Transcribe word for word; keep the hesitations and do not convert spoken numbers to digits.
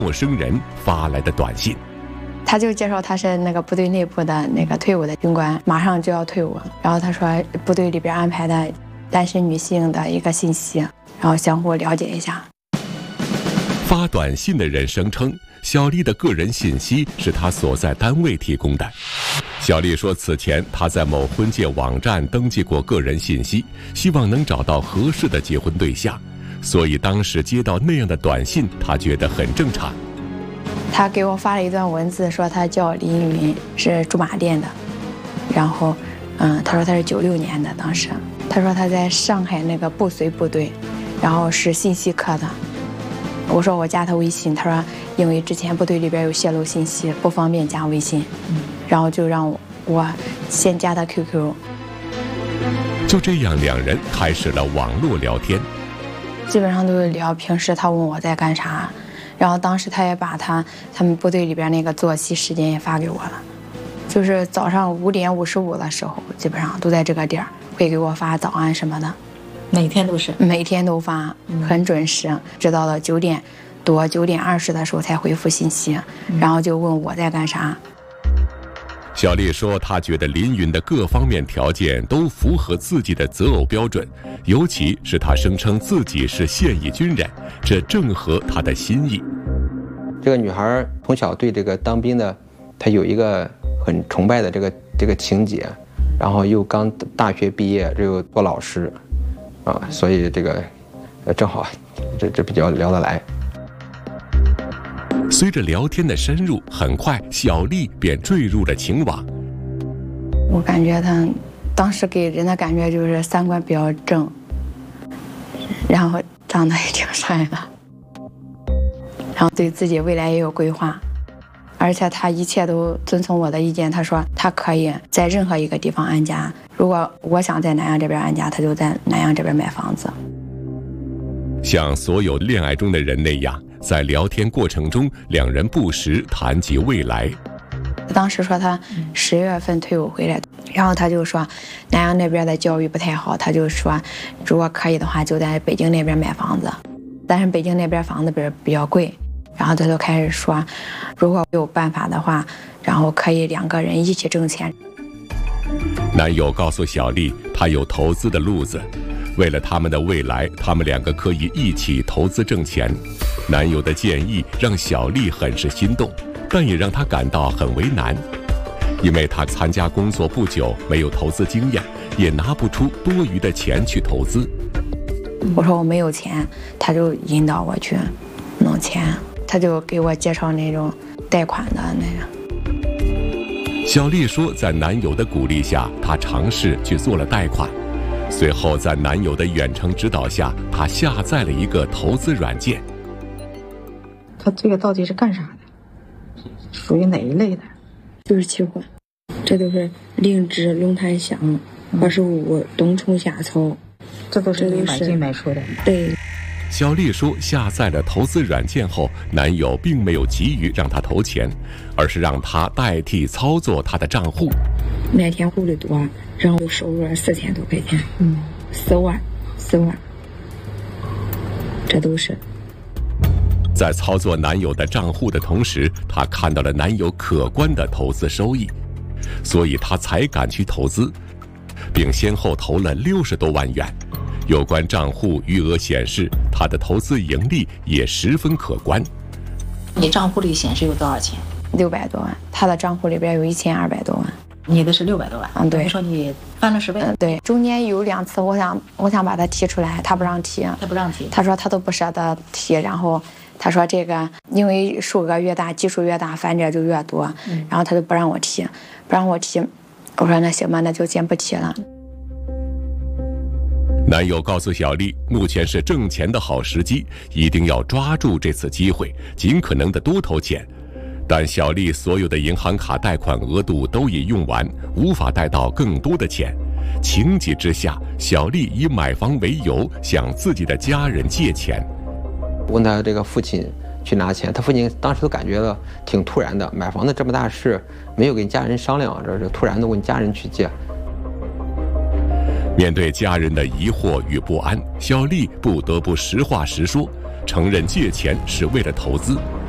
陌生人发来的短信。 他就介绍他是那个部队内部的那个退伍的军官，马上就要退伍，然后他说部队里边安排的单身女性的一个信息，然后相互了解一下。 发短信的人声称，小丽的个人信息是她所在单位提供的。小丽说，此前她在某婚介网站登记过个人信息，希望能找到合适的结婚对象，所以当时接到那样的短信，她觉得很正常。 他给我发了一段文字，说他叫林云，是驻马店的，然后，嗯，他说他是九六年的，当时他说他在上海那个步随部队，然后是信息科的。我说我加他微信，他说因为之前部队里边有泄露信息，不方便加微信，然后就让我先加他 Q Q。 就这样，两人开始了网络聊天， 基本上都是聊平时他问我在干啥。然后当时他也把他他们部队里边那个作息时间也发给我了，就是早上五点五十五的时候，基本上都在这个点儿会给我发早安什么的， 每天都是， 每天都发，很准时，直到了九点多九点二十的时候才回复信息，然后就问我在干啥。 小丽说，她觉得林云的各方面条件都符合自己的择偶标准，尤其是她声称自己是现役军人，这正合她的心意。 这个女孩从小对这个当兵的，她有一个很崇拜的这个这个情节，然后又刚大学毕业，又做老师，啊，所以这个，呃，正好，这这比较聊得来。 随着聊天的深入，很快小丽便坠入了情网。 我感觉他当时给人的感觉就是三观比较正，然后长得也挺帅的，然后对自己未来也有规划，而且他一切都遵从我的意见。他说他可以在任何一个地方安家，如果我想在南阳这边安家，他就在南阳这边买房子。 像所有恋爱中的人那样，在聊天过程中，两人不时谈及未来。 当时说他十月份退伍回来，然后他就说南阳那边的教育不太好，他就说如果可以的话就在北京那边买房子，但是北京那边房子比比较贵，然后他就开始说如果有办法的话，然后可以两个人一起挣钱。 男友告诉小丽，他有投资的路子，为了他们的未来，他们两个可以一起投资挣钱。男友的建议让小丽很是心动，但也让她感到很为难，因为她参加工作不久，没有投资经验，也拿不出多余的钱去投资。 我说我没有钱，他就引导我去弄钱，他就给我介绍那种贷款的那个。 小丽说，在男友的鼓励下，她尝试去做了贷款。随后在男友的远程指导下，她下载了一个投资软件。 他这个到底是干啥的？属于哪一类的？ 就是期货，这都是灵芝、龙潭香、二十五、冬虫夏草， 这都是你买进买出的。 对。 小丽说，下载了投资软件后，男友并没有急于让她投钱，而是让她代替操作她的账户。 每天汇率多，然后收入了四千多块钱，嗯，四万，四万，这都是。 在操作男友的账户的同时，她看到了男友可观的投资收益，所以她才敢去投资，并先后投了六十多万元。有关账户余额显示，他的投资盈利也十分可观。 你账户里显示有多少钱？ 六百多万，他的账户里边有一千二百多万。 你的是六百多万。 嗯，对。 你说你翻了十倍。 嗯，对。中间有两次，我想我想把他提出来，他不让提。 他不让提。 他说他都不舍得提，然后他说这个因为数额越大，基数越大，翻着就越多，嗯、然后他就不让我提，不让我提。我说那行吧，那就先不提了。 男友告诉小丽，目前是挣钱的好时机，一定要抓住这次机会，尽可能的多投钱。但小丽所有的银行卡贷款额度都已用完，无法贷到更多的钱。情急之下，小丽以买房为由向自己的家人借钱。 问他这个父亲去拿钱，他父亲当时都感觉到挺突然的，买房子这么大事，没有跟家人商量，这是突然的问家人去借。 面对家人的疑惑与不安，小丽不得不实话实说，承认借钱是为了投资。